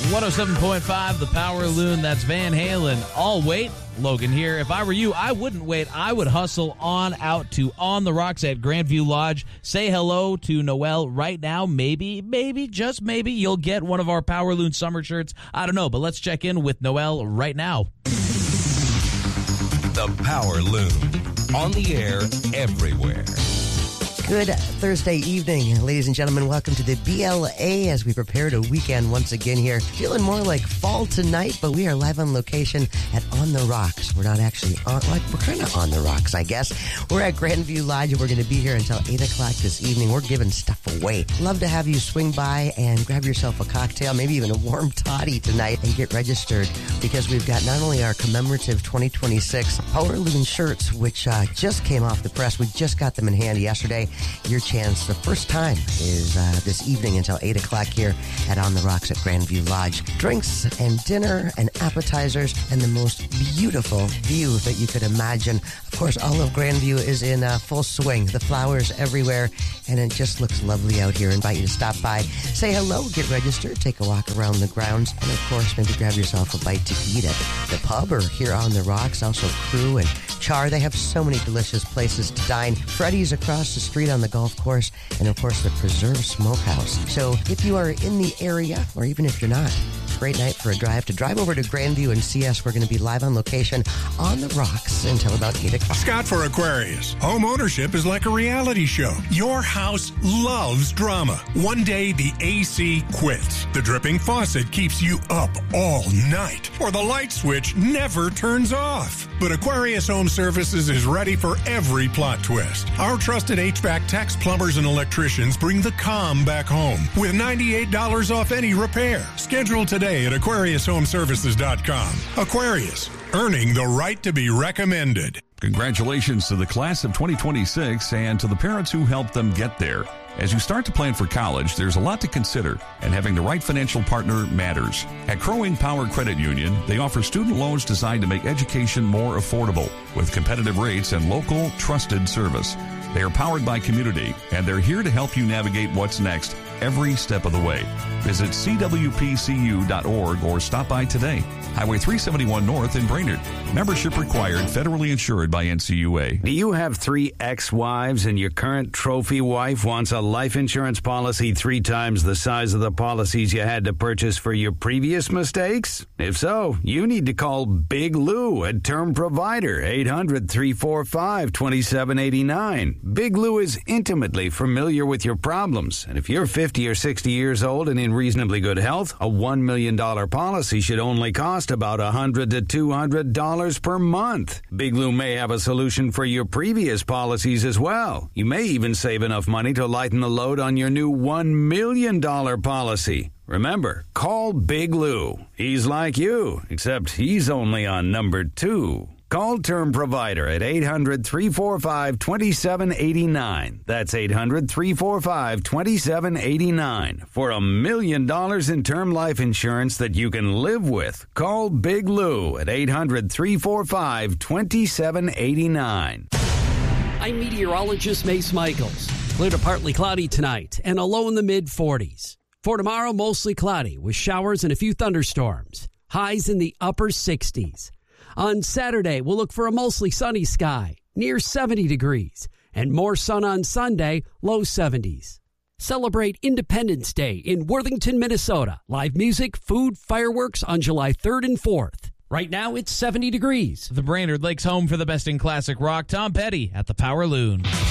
107.5, the Power Loon. That's Van Halen. I'll wait. Logan here. If I were you, I wouldn't wait. I would hustle on out to On the Rocks at Grandview Lodge. Say hello to Noel right now. Maybe, just maybe, you'll get one of our Power Loon summer shirts. I don't know, but let's check in with Noel right now. The Power Loon. On the air, everywhere. Good Thursday evening, ladies and gentlemen. Welcome to the BLA as we prepare to weekend once again here. Feeling more like fall tonight, but we are live on location at On the Rocks. We're not actually on, we're kind of on the rocks, I guess. We're at Grandview Lodge, and we're going to be here until 8 o'clock this evening. We're giving stuff away. Love to have you swing by and grab yourself a cocktail, maybe even a warm toddy tonight, and get registered, because we've got not only our commemorative 2026 Power Loon shirts, which just came off the press. We just got them in hand yesterday. Your chance, the first time, is this evening until 8 o'clock here at On the Rocks at Grandview Lodge. Drinks and dinner and appetizers and the most beautiful view that you could imagine. Of course, all of Grandview is in full swing. The flowers everywhere, and it just looks lovely out here. I invite you to stop by, say hello, get registered, take a walk around the grounds, and of course, maybe grab yourself a bite to eat at the pub or here on the Rocks. Also, Crew and Char, they have so many delicious places to dine. Freddy's across the street on the golf course, and of course the Preserve Smokehouse. So if you are in the area, or even if you're not, great night for a drive to drive over to Grandview and see us. We're going to be live on location on the Rocks until about 8 o'clock. Scott for Aquarius. Home ownership is like a reality show. Your house loves drama. One day the AC quits. The dripping faucet keeps you up all night. Or the light switch never turns off. But Aquarius Home Services is ready for every plot twist. Our trusted HVAC techs, plumbers, and electricians bring the calm back home with $98 off any repair. Schedule today at AquariusHomeservices.com. Aquarius, earning the right to be recommended. Congratulations to the class of 2026 and to the parents who helped them get there. As you start to plan for college, there's a lot to consider, and having the right financial partner matters. At Crow Wing Power Credit Union, they offer student loans designed to make education more affordable with competitive rates and local, trusted service. They are powered by community, and they're here to help you navigate what's next every step of the way. Visit cwpcu.org or stop by today. Highway 371 North in Brainerd. Membership required, federally insured by NCUA. Do you have 3 ex-wives and your current trophy wife wants a life insurance policy 3 times the size of the policies you had to purchase for your previous mistakes? If so, you need to call Big Lou at Term Provider, 800-345-2789. Big Lou is intimately familiar with your problems, and if you're 50 or 60 years old and in reasonably good health, a $1 million policy should only cost about $100 to $200 per month. Big Lou may have a solution for your previous policies as well. You may even save enough money to lighten the load on your new $1 million policy. Remember, call Big Lou. He's like you, except he's only on number 2. Call Term Provider at 800-345-2789. That's 800-345-2789. For $1 million in term life insurance that you can live with. Call Big Lou at 800-345-2789. I'm meteorologist Mace Michaels. Clear to partly cloudy tonight and a low in the mid-40s. For tomorrow, mostly cloudy with showers and a few thunderstorms. Highs in the upper 60s. On Saturday, we'll look for a mostly sunny sky, near 70 degrees, and more sun on Sunday, low 70s. Celebrate Independence Day in Worthington, Minnesota. Live music, food, fireworks on July 3rd and 4th. Right now, it's 70 degrees. The Brainerd Lakes home for the best in classic rock. Tom Petty at the Power Loon.